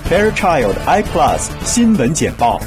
Fairchild iPlus 新闻简报。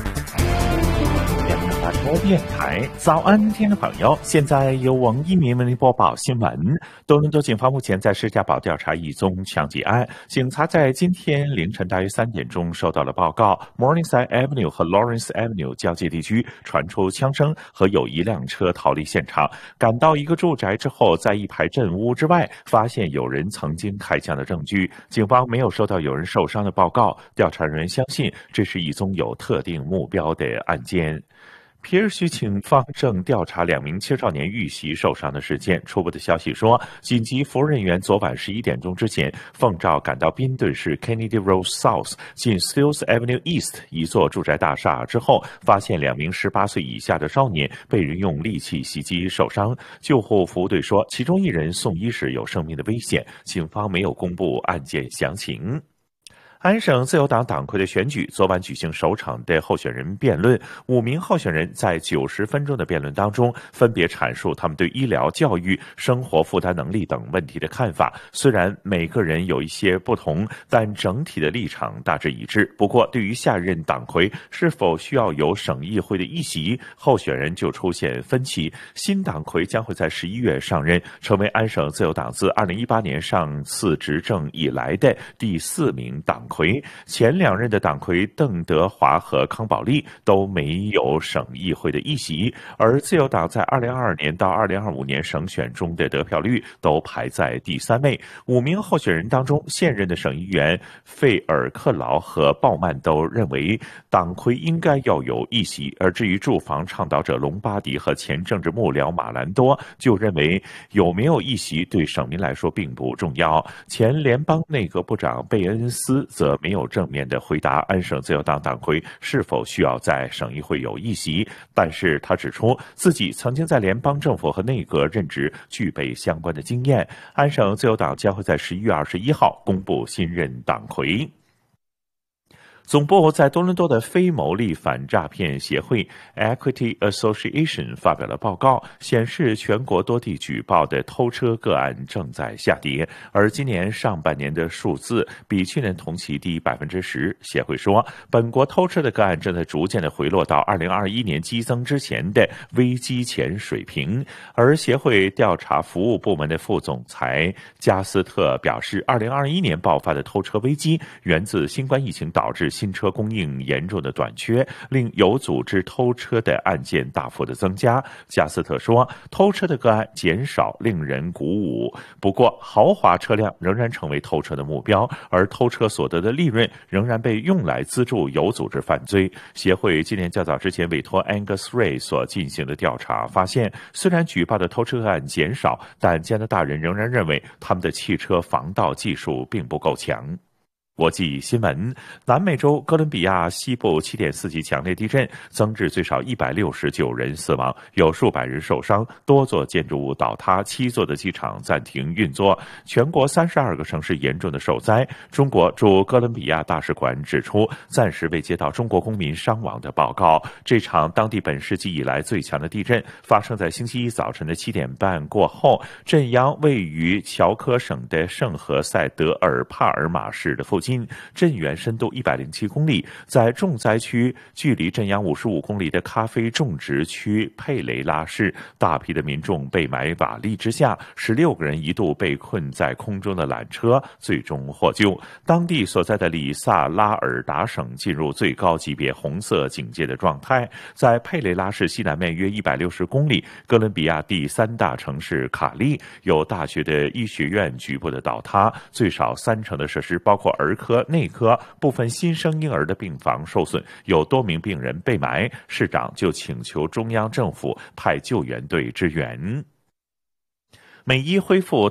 广播电台早安，听众朋友，现在由王一鸣为您播报新闻。多伦多警方目前在施家堡调查一宗枪击案，警察在今天凌晨大约3点钟收到了报告 ，Morningside Avenue 和 Lawrence Avenue 交界地区传出枪声和有一辆车逃离现场。赶到一个住宅之后，在一排镇屋之外发现有人曾经开枪的证据。警方没有收到有人受伤的报告，调查人员相信这是一宗有特定目标的案件。皮尔区警方正调查2名青少年遇袭受伤的事件。初步的消息说，紧急服务人员昨晚11点钟之前奉召赶到宾顿市 Kennedy Road South 近 Stills Avenue East 一座住宅大厦之后，发现2名18岁以下的少年被人用利器袭击受伤。救护服务队说，其中一人送医时有生命的危险。警方没有公布案件详情。安省自由党党魁的选举昨晚举行首场的候选人辩论，5名候选人在90分钟的辩论当中，分别阐述他们对医疗、教育、生活负担能力等问题的看法。虽然每个人有一些不同，但整体的立场大致一致。不过，对于下任党魁是否需要有省议会的议席，候选人就出现分歧。新党魁将会在11月上任，成为安省自由党自2018年上次执政以来的第4名党魁。前2任的党魁邓德华和康保利都没有省议会的议席，而自由党在2022年到2025年省选中的得票率都排在第3位。5名候选人当中，现任的省议员费尔克劳和鲍曼都认为党魁应该要有议席，而至于住房倡导者隆巴迪和前政治幕僚马兰多就认为有没有议席对省民来说并不重要。前联邦内阁部长贝恩斯则没有正面的回答安省自由党党魁是否需要在省议会有议席，但是他指出自己曾经在联邦政府和内阁任职，具备相关的经验。安省自由党将会在11月21号公布新任党魁。总部在多伦多的非牟利反诈骗协会 Equity Association 发表了报告，显示全国多地举报的偷车个案正在下跌，而今年上半年的数字比去年同期低 10%。协会说，本国偷车的个案正在逐渐的回落到2021年激增之前的危机前水平。而协会调查服务部门的副总裁加斯特表示，2021年爆发的偷车危机源自新冠疫情导致新车供应严重的短缺，令有组织偷车的案件大幅的增加。加斯特说，偷车的个案减少令人鼓舞，不过豪华车辆仍然成为偷车的目标，而偷车所得的利润仍然被用来资助有组织犯罪。协会今年较早之前委托 Angus Ray 所进行的调查发现，虽然举报的偷车个案减少，但加拿大人仍然认为他们的汽车防盗技术并不够强。国际新闻：南美洲哥伦比亚西部7.4级强烈地震，增至最少169人死亡，有数百人受伤，多座建筑物倒塌，7座的机场暂停运作，全国32个城市严重的受灾。中国驻哥伦比亚大使馆指出，暂时未接到中国公民伤亡的报告。这场当地本世纪以来最强的地震发生在星期一早晨的7点半过后，震央位于乔科省的圣何塞德尔帕尔马市的附近，震源深度107公里，在重灾区距离震央55公里的咖啡种植区佩雷拉市，大批的民众被埋瓦砾之下，16个人一度被困在空中的缆车最终获救。当地所在的里萨拉尔达省进入最高级别红色警戒的状态。在佩雷拉市西南面约160公里，哥伦比亚第3大城市卡利有大学的医学院局部的倒塌，最少30%的设施包括儿科、内科、部分新生婴儿的病房受损，有多名病人被埋。市长就请求中央政府派救援队支援。美伊恢复